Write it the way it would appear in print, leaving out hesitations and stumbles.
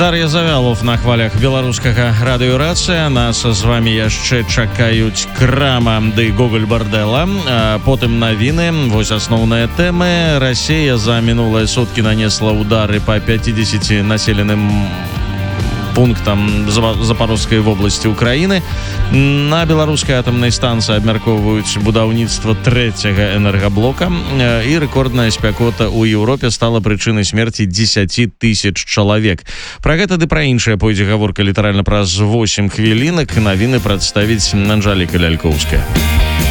Дар'я Завялов на хвалях беларускага радыёрацыя. Нас з вами яшчэ чакаюць крама ды Гоголь Борделла. Потым навіны. Вось асноўныя тэмы. Расія за мінулыя суткі нанесла удары па 50 населеным пунктам Запорожской области Украины. На беларускай атомнай станцыі абмяркоўваюць будаўніцтва трэцяга энергаблока, і рэкордная спякота ў Еўропе стала прычынай смерці 10 тысяч чалавек. Пра гэта ды пра іншае пойдзе гаворка літаральна праз 8 хвілінак. Навіны прадставіць Анжэліка Лялькоўская.